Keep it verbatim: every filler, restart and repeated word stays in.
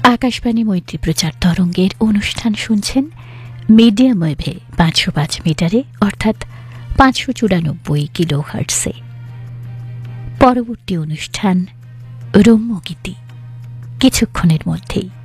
আকাশবাণী মৈত্রী প্রচার তরঙ্গের অনুষ্ঠান শুনছেন মিডিয়াম ওয়েভে পাঁচশো পাঁচ মিটারে অর্থাৎ পাঁচশো চুরানব্বই কিলো হার্টসে। পরবর্তী অনুষ্ঠান রম্যগীতি কিছুক্ষণের মধ্যেই।